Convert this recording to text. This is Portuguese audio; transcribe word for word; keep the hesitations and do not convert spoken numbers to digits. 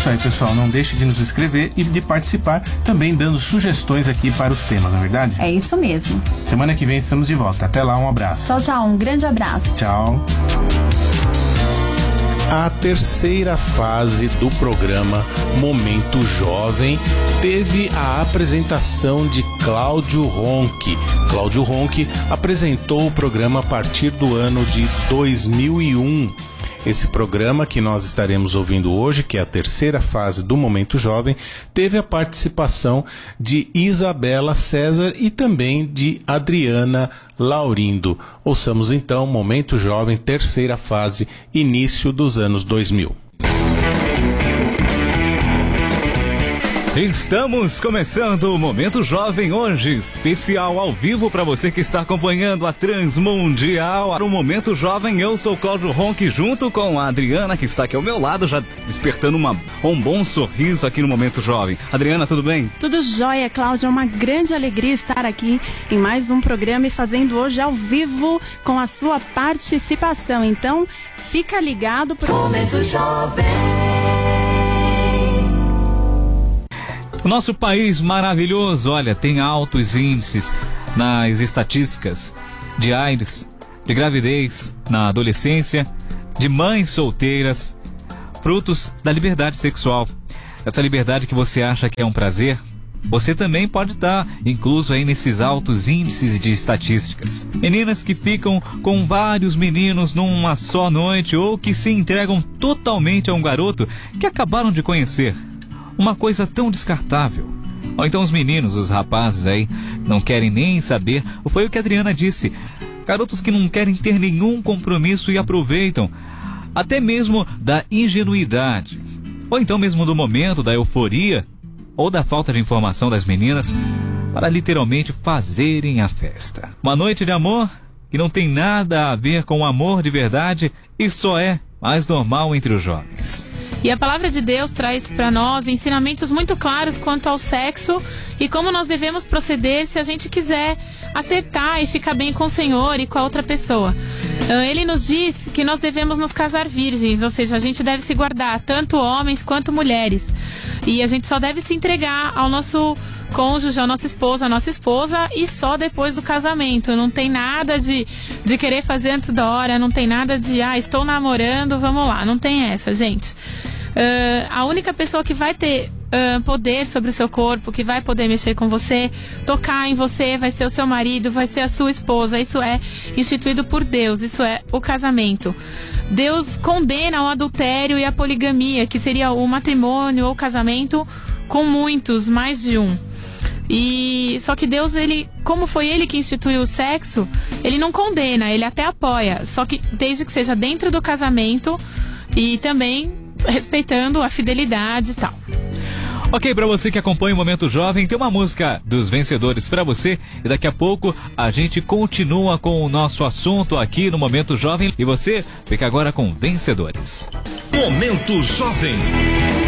isso aí, pessoal. Não deixe de nos escrever e de participar, também dando sugestões aqui para os temas, não é verdade? É isso mesmo. Semana que vem estamos de volta. Até lá, um abraço. Tchau, tchau. Um grande abraço. Tchau. A terceira fase do programa Momento Jovem teve a apresentação de Cláudio Ronchi. Cláudio Ronchi apresentou o programa a partir do ano de dois mil e um. Esse programa que nós estaremos ouvindo hoje, que é a terceira fase do Momento Jovem, teve a participação de Isabela César e também de Adriana Laurindo. Ouçamos então Momento Jovem, terceira fase, início dos anos dois mil. Estamos começando o Momento Jovem hoje, especial ao vivo para você que está acompanhando a Transmundial. Para o Momento Jovem, eu sou o Cláudio Ronchi, junto com a Adriana, que está aqui ao meu lado, já despertando uma, um bom sorriso aqui no Momento Jovem. Adriana, tudo bem? Tudo jóia, Cláudio. É uma grande alegria estar aqui em mais um programa e fazendo hoje ao vivo com a sua participação. Então, fica ligado para o Momento Jovem. O nosso país maravilhoso, olha, tem altos índices nas estatísticas de AIDS, de gravidez na adolescência, de mães solteiras, frutos da liberdade sexual. Essa liberdade que você acha que é um prazer, você também pode estar incluso aí nesses altos índices de estatísticas. Meninas que ficam com vários meninos numa só noite ou que se entregam totalmente a um garoto que acabaram de conhecer. Uma coisa tão descartável. Ou então os meninos, os rapazes aí, não querem nem saber. Foi o que a Adriana disse. Garotos que não querem ter nenhum compromisso e aproveitam até mesmo da ingenuidade. Ou então mesmo do momento, da euforia, ou da falta de informação das meninas, para literalmente fazerem a festa. Uma noite de amor que não tem nada a ver com o amor de verdade e só é mais normal entre os jovens. E a palavra de Deus traz para nós ensinamentos muito claros quanto ao sexo e como nós devemos proceder se a gente quiser acertar e ficar bem com o Senhor e com a outra pessoa. Ele nos diz que nós devemos nos casar virgens, ou seja, a gente deve se guardar, tanto homens quanto mulheres. E a gente só deve se entregar ao nosso cônjuge, ao nosso esposo, à nossa esposa, e só depois do casamento. Não tem nada de, de querer fazer antes da hora, não tem nada de, ah, estou namorando, vamos lá. Não tem essa, gente. Uh, a única pessoa que vai ter uh, poder sobre o seu corpo, que vai poder mexer com você, tocar em você, vai ser o seu marido, vai ser a sua esposa. Isso é instituído por Deus, isso é o casamento. Deus condena o adultério e a poligamia, que seria o matrimônio ou o casamento com muitos, mais de um. E só que Deus, ele, como foi ele que instituiu o sexo, ele não condena, ele até apoia, só que desde que seja dentro do casamento e também respeitando a fidelidade e tal. Ok, pra você que acompanha o Momento Jovem, tem uma música dos vencedores pra você e daqui a pouco a gente continua com o nosso assunto aqui no Momento Jovem e você fica agora com Vencedores. Momento Jovem.